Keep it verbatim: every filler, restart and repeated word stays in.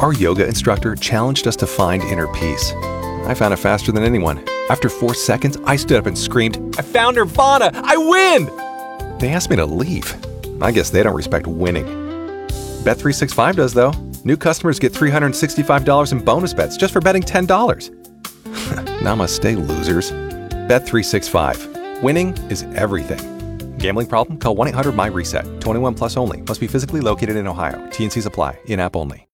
Our yoga instructor challenged us to find inner peace. I found it faster than anyone. After four seconds, I stood up and screamed, "I found Nirvana! I win!" They asked me to leave. I guess they don't respect winning. Bet three sixty-five does, though. New customers get three hundred sixty-five dollars in bonus bets just for betting ten dollars. Namaste, losers. Bet three sixty-five. Winning is everything. Gambling problem? Call one eight hundred M Y RESET. twenty-one plus only. Must be physically located in Ohio. T and Cs apply. In-app only.